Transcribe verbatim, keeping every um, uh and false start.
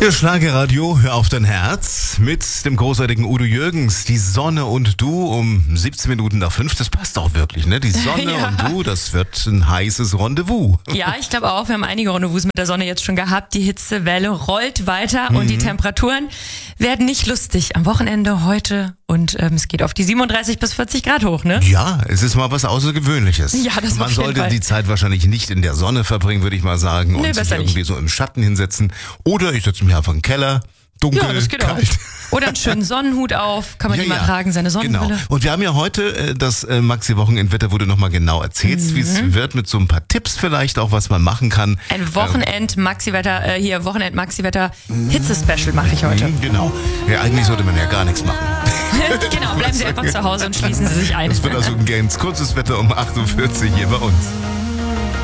Ja, Schlagerradio, hör auf dein Herz mit dem großartigen Udo Jürgens. Die Sonne und du um siebzehn Minuten nach fünf, das passt auch wirklich, ne? Die Sonne Ja. und du, das wird ein heißes Rendezvous. Ja, ich glaube auch, wir haben einige Rendezvous mit der Sonne jetzt schon gehabt. Die Hitzewelle rollt weiter und die Temperaturen werden nicht lustig. Am Wochenende heute und ähm, es geht auf die siebenunddreißig bis vierzig Grad hoch, ne? Ja, es ist mal was Außergewöhnliches. Ja, das Man auf jeden sollte Fall. die Zeit wahrscheinlich nicht in der Sonne verbringen, würde ich mal sagen, und Nee, sich besser irgendwie nicht. so im Schatten hinsetzen. Oder ich setze mich einfach in den Keller, dunkel, Ja, das geht auch. kalt. Oder einen schönen Sonnenhut auf, kann man Ja, immer ja. tragen, seine Sonnenbrille. Genau. Und wir haben ja heute äh, das äh, Maxi-Wochenendwetter, wo du nochmal genau erzählst, wie es wird, mit so ein paar Tipps vielleicht auch, was man machen kann. Ein Wochenend-Maxi-Wetter, äh, hier Wochenend-Maxi-Wetter-Hitze-Special mache ich heute. Mhm, genau. Ja, eigentlich sollte man ja gar nichts machen. Genau, bleiben Sie einfach zu Hause und schließen Sie sich ein. Es wird also ein ganz kurzes Wetter um acht Uhr vierzig hier bei uns.